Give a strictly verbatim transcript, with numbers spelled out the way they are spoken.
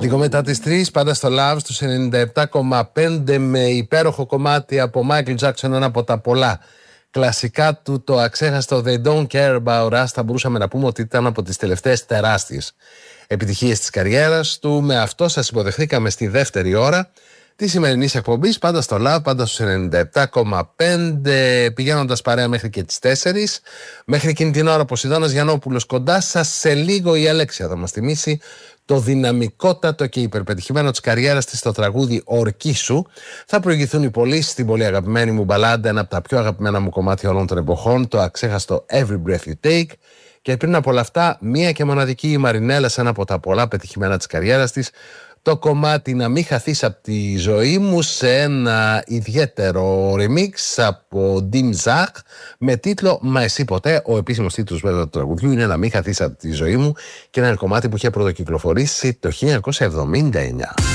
Λίγο μετά τις τρεις, πάντα στο Love στους ενενήντα επτά κόμμα πέντε με υπέροχο κομμάτι από Michael Jackson, ένα από τα πολλά κλασικά του, το αξέχαστο They Don't Care About Us. Θα μπορούσαμε να πούμε ότι ήταν από τις τελευταίες τεράστιες επιτυχίες της καριέρας του. Με αυτό σας υποδεχθήκαμε στη δεύτερη ώρα τη σημερινή εκπομπή, πάντα στο Love, πάντα στους ενενήντα επτά κόμμα πέντε, πηγαίνοντας παρέα μέχρι και τις τέσσερις. Μέχρι εκείνη την ώρα ο Ποσειδώνας Γιαννόπουλος κοντά σας. Σε λίγο η Αλέξια θα μας θυμίσει το δυναμικότατο και υπερπετυχημένο της καριέρας της στο τραγούδι «Ορκίσου». Θα προηγηθούν οι πωλήσεις στην πολύ αγαπημένη μου μπαλάντα, ένα από τα πιο αγαπημένα μου κομμάτια όλων των εποχών, το αξέχαστο Every Breath You Take. Και πριν από όλα αυτά, μία και μοναδική η Μαρινέλα, σε ένα από τα πολλά πετυχημένα της καριέρας της, το κομμάτι «Να μην χαθείς από τη ζωή μου», σε ένα ιδιαίτερο remix από Dim Zach με τίτλο «Μα εσύ ποτέ». Ο επίσημος τίτλος του τραγουδιού είναι «Να μην χαθείς από τη ζωή μου» και ένα κομμάτι που είχε πρωτοκυκλοφορήσει το χίλια εννιακόσια εβδομήντα εννιά.